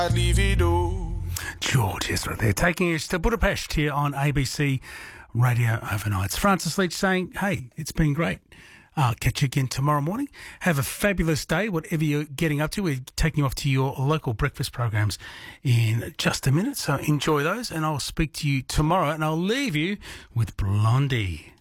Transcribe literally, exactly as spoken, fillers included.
George Ezra there, taking us to Budapest here on A B C Radio Overnights. Francis Leach saying, hey, it's been great. I'll catch you again tomorrow morning. Have a fabulous day, whatever you're getting up to. We're taking you off to your local breakfast programs in just a minute, so enjoy those, and I'll speak to you tomorrow, and I'll leave you with Blondie.